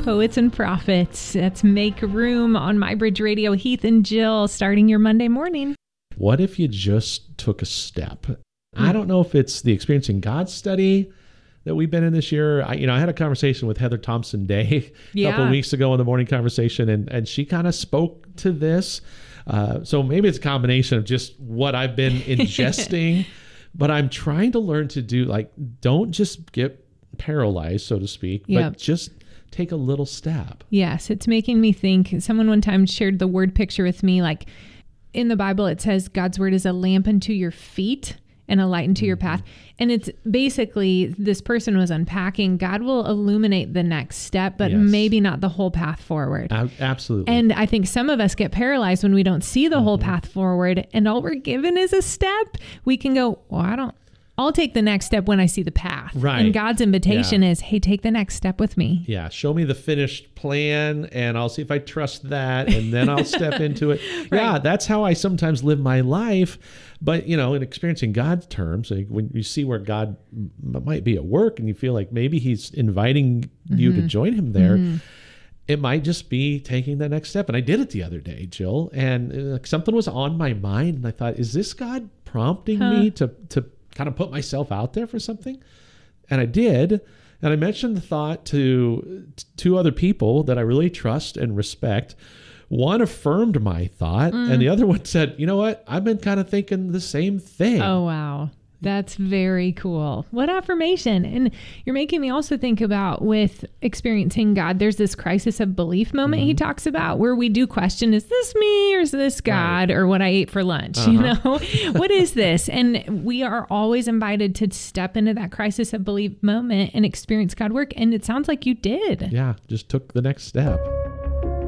Poets and Prophets. Let's make room on MyBridge Radio. Heath and Jill starting your Monday morning. What if you just took a step? I don't know if it's the Experiencing God study that we've been in this year. I had a conversation with Heather Thompson Day a couple of weeks ago in the morning conversation, and she kind of spoke to this. So maybe it's a combination of just what I've been ingesting, but I'm trying to learn to do, don't just get paralyzed, so to speak, but just take a little step. Yes, it's making me think. Someone one time shared the word picture with me, like in the Bible, it says God's word is a lamp unto your feet and a light into your path. And it's basically, this person was unpacking, God will illuminate the next step, but maybe not the whole path forward. Absolutely. And I think some of us get paralyzed when we don't see the whole path forward, and all we're given is a step. We can go, I'll take the next step when I see the path. Right. And God's invitation is, hey, take the next step with me. Yeah. Show me the finished plan and I'll see if I trust that, and then I'll step into it. Right. Yeah. That's how I sometimes live my life. But, in Experiencing God's terms, when you see where God might be at work and you feel like maybe he's inviting you to join him there, it might just be taking the next step. And I did it the other day, Jill, and something was on my mind. And I thought, is this God prompting me to kind of put myself out there for something? And I did. And I mentioned the thought to two other people that I really trust and respect. One affirmed my thought, and the other one said, you know what? I've been kind of thinking the same thing. Oh, wow. That's very cool. What affirmation. And you're making me also think about, with Experiencing God, there's this crisis of belief moment he talks about, where we do question, is this me or is this God or what I ate for lunch? What is this? And we are always invited to step into that crisis of belief moment and experience God work. And it sounds like you did. Yeah, just took the next step.